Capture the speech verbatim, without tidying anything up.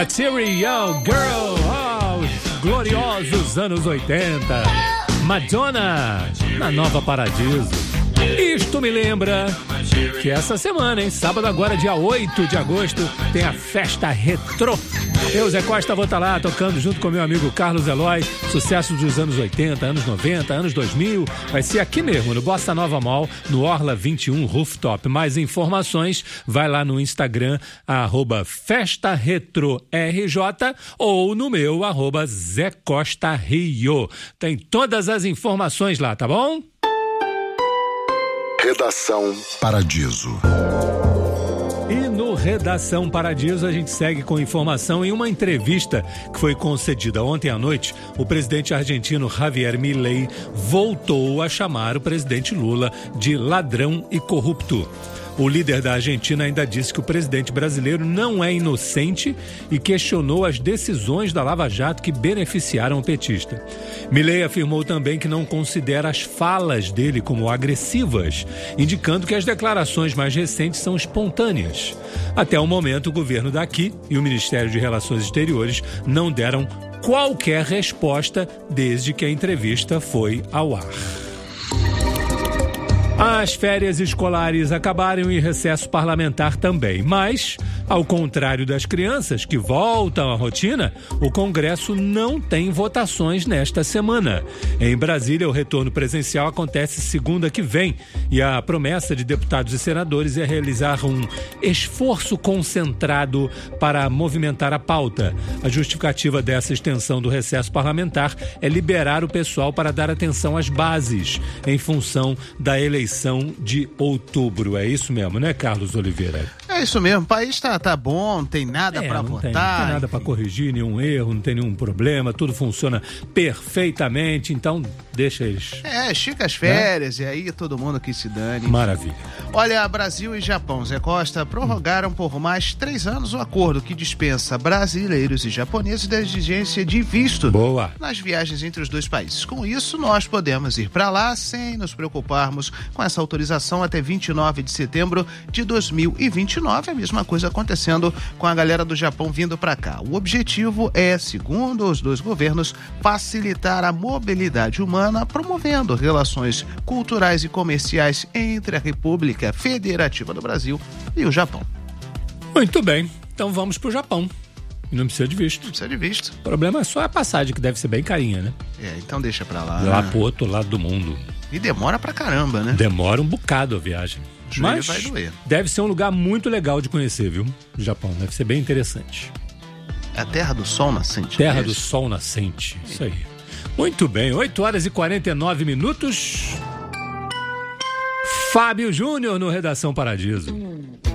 Material Girl, oh, gloriosos anos oitenta. Madonna, na Nova Paradiso. Isto me lembra que essa semana, hein, sábado agora, dia oito de agosto, tem a festa retrô. Eu, Zé Costa, vou estar lá tocando junto com meu amigo Carlos Eloy, sucessos dos anos oitenta, anos noventa, anos dois mil. Vai ser aqui mesmo, no Bossa Nova Mall, no Orla vinte e um Rooftop. Mais informações, vai lá no Instagram, arroba Festa Retro R J, ou no meu, arroba Zé Costa Rio. Tem todas as informações lá, tá bom? Redação Paradiso. E no Redação Paradiso a gente segue com informação. Em uma entrevista que foi concedida ontem à noite, o presidente argentino Javier Milei voltou a chamar o presidente Lula de ladrão e corrupto. O líder da Argentina ainda disse que o presidente brasileiro não é inocente e questionou as decisões da Lava Jato que beneficiaram o petista. Milei afirmou também que não considera as falas dele como agressivas, indicando que as declarações mais recentes são espontâneas. Até o momento, o governo daqui e o Ministério de Relações Exteriores não deram qualquer resposta desde que a entrevista foi ao ar. As férias escolares acabaram e recesso parlamentar também, mas, ao contrário das crianças que voltam à rotina, o Congresso não tem votações nesta semana. Em Brasília, o retorno presencial acontece segunda que vem e a promessa de deputados e senadores é realizar um esforço concentrado para movimentar a pauta. A justificativa dessa extensão do recesso parlamentar é liberar o pessoal para dar atenção às bases, em função da eleição de outubro. É isso mesmo, né, Carlos Oliveira? É isso mesmo. O país tá, tá bom, não tem nada é, para votar. votar. Tem, não tem nada para corrigir, nenhum erro, não tem nenhum problema, tudo funciona perfeitamente, então deixa eles. É, estica as férias, né? E aí todo mundo que se dane. Maravilha. Olha, Brasil e Japão, Zé Costa, prorrogaram por mais três anos o acordo que dispensa brasileiros e japoneses da exigência de visto Boa. nas viagens entre os dois países. Com isso, nós podemos ir para lá sem nos preocuparmos com essa autorização até vinte e nove de setembro de dois mil e vinte e nove. A mesma coisa acontecendo com a galera do Japão vindo para cá. O objetivo é, segundo os dois governos, facilitar a mobilidade humana, promovendo relações culturais e comerciais entre a República Federativa do Brasil e o Japão. Muito bem, então vamos pro Japão. E não precisa de visto. Não precisa de visto. O problema é só a passagem, que deve ser bem carinha, né? É, então deixa pra lá. Lá pro outro lado do mundo. E demora pra caramba, né? Demora um bocado a viagem. O joelho Mas vai doer. Deve ser um lugar muito legal de conhecer, viu? O Japão, deve ser bem interessante. É a terra do sol nascente. Terra é do sol nascente, isso aí. Muito bem, oito horas e quarenta e nove minutos. Fábio Júnior no Redação Paradiso.